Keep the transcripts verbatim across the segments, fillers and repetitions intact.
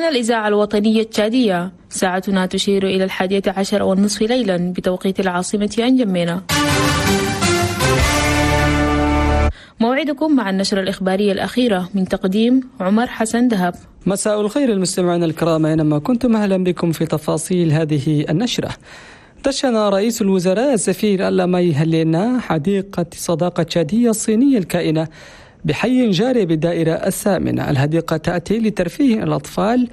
هنا الإذاعة الوطنية التشادية، ساعتنا تشير إلى الحادية عشر والنصف ليلا بتوقيت العاصمة أنجمينا. موعدكم مع النشرة الإخبارية الأخيرة من تقديم عمر حسن دهب. مساء الخير المستمعين الكرام أينما كنتم، أهلا بكم في تفاصيل هذه النشرة. دشن رئيس الوزراء السفير اللاماي هلينا حديقة صداقة تشادية الصينية الكائنة بحي جاري بالدائرة الثامنة. الحديقة تأتي لترفيه الأطفال،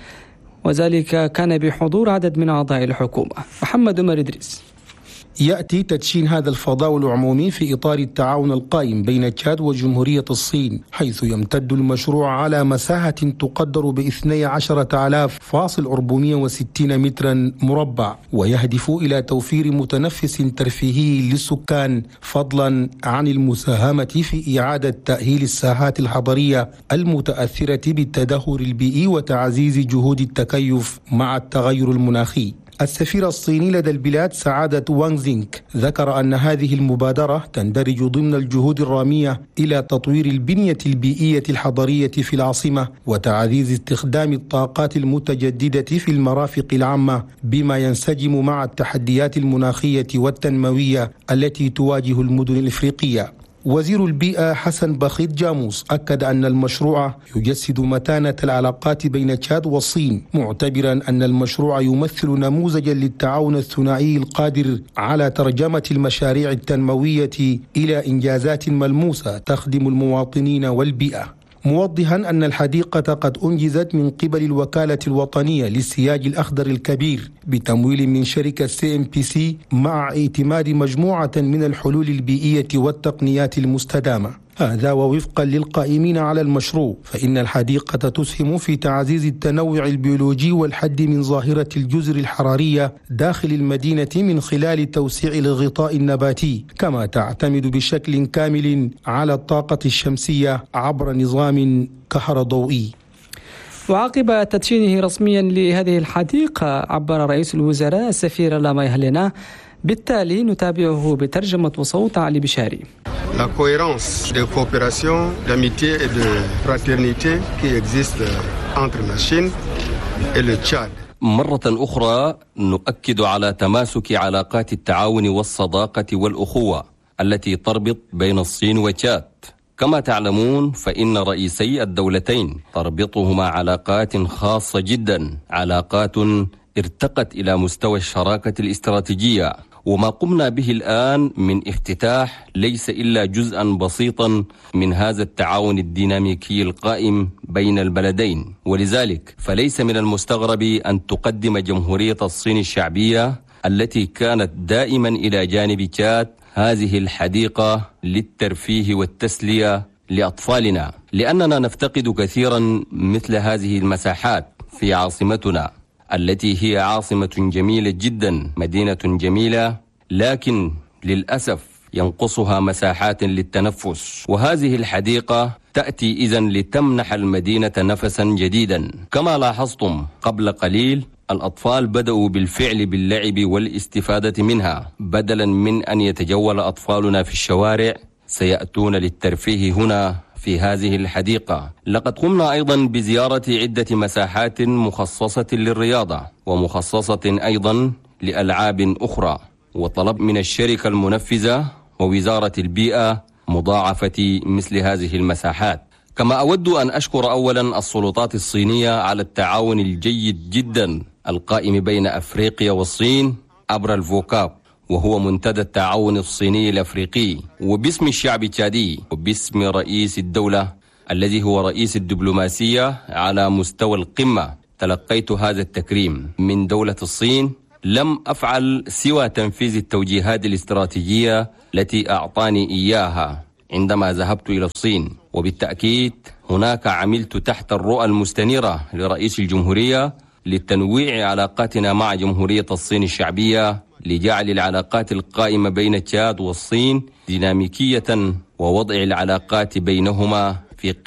وذلك كان بحضور عدد من أعضاء الحكومة. محمد عمر إدريس. يأتي تدشين هذا الفضاء العمومي في إطار التعاون القائم بين تشاد وجمهورية الصين، حيث يمتد المشروع على مساحة تقدر ب اثني عشر آلاف فاصل أربعمائة وستين مترا مربع، ويهدف إلى توفير متنفس ترفيهي للسكان، فضلا عن المساهمة في إعادة تأهيل الساحات الحضرية المتأثرة بالتدهور البيئي وتعزيز جهود التكيف مع التغير المناخي. السفير الصيني لدى البلاد سعادة وانغ زينك ذكر أن هذه المبادرة تندرج ضمن الجهود الرامية إلى تطوير البنية البيئية الحضرية في العاصمة وتعزيز استخدام الطاقات المتجددة في المرافق العامة، بما ينسجم مع التحديات المناخية والتنموية التي تواجه المدن الإفريقية. وزير البيئة حسن بخيت جاموس أكد أن المشروع يجسد متانة العلاقات بين تشاد والصين، معتبرا أن المشروع يمثل نموذجا للتعاون الثنائي القادر على ترجمة المشاريع التنموية إلى إنجازات ملموسة تخدم المواطنين والبيئة، موضحا أن الحديقة قد أنجزت من قبل الوكالة الوطنية للسياج الأخضر الكبير بتمويل من شركة سي إم بي سي مع اعتماد مجموعة من الحلول البيئية والتقنيات المستدامة. هذا ووفقا للقائمين على المشروع، فإن الحديقة تسهم في تعزيز التنوع البيولوجي والحد من ظاهرة الجزر الحرارية داخل المدينة من خلال توسيع الغطاء النباتي، كما تعتمد بشكل كامل على الطاقة الشمسية عبر نظام كهربائي. وعقب تدشينه رسميا لهذه الحديقة، عبر رئيس الوزراء السفير اللاماي هلينا. بالتالي نتابعه بترجمة وصوت علي بشاري. La cohérence de coopération, d'amitié et de fraternité qui existe entre la Chine et le Tchad. مرة أخرى نؤكد على تماسك علاقات التعاون والصداقة والأخوة التي تربط بين الصين وتشاد. كما تعلمون فإن رئيسي الدولتين تربطهما علاقات خاصة جدا، علاقات ارتقت إلى مستوى الشراكة الاستراتيجية، وما قمنا به الآن من افتتاح ليس إلا جزءا بسيطا من هذا التعاون الديناميكي القائم بين البلدين. ولذلك فليس من المستغرب أن تقدم جمهورية الصين الشعبية التي كانت دائما إلى جانب تشاد هذه الحديقة للترفيه والتسلية لأطفالنا، لأننا نفتقد كثيرا مثل هذه المساحات في عاصمتنا التي هي عاصمة جميلة جدا، مدينة جميلة، لكن للأسف ينقصها مساحات للتنفس، وهذه الحديقة تأتي إذن لتمنح المدينة نفسا جديدا. كما لاحظتم قبل قليل الأطفال بدأوا بالفعل باللعب والاستفادة منها، بدلا من أن يتجول أطفالنا في الشوارع سيأتون للترفيه هنا في هذه الحديقة. لقد قمنا أيضا بزيارة عدة مساحات مخصصة للرياضة ومخصصة أيضا لألعاب أخرى، وطلب من الشركة المنفذة ووزارة البيئة مضاعفة مثل هذه المساحات. كما أود أن أشكر أولا السلطات الصينية على التعاون الجيد جدا القائم بين أفريقيا والصين عبر الفوكاب، وهو منتدى التعاون الصيني الأفريقي، وباسم الشعب التشادي وباسم رئيس الدولة الذي هو رئيس الدبلوماسية على مستوى القمة تلقيت هذا التكريم من دولة الصين. لم أفعل سوى تنفيذ التوجيهات الاستراتيجية التي أعطاني إياها عندما ذهبت إلى الصين، وبالتأكيد هناك عملت تحت الرؤى المستنيرة لرئيس الجمهورية لتنويع علاقاتنا مع جمهورية الصين الشعبية، لجعل العلاقات القائمة بين تشاد والصين ديناميكية، ووضع العلاقات بينهما في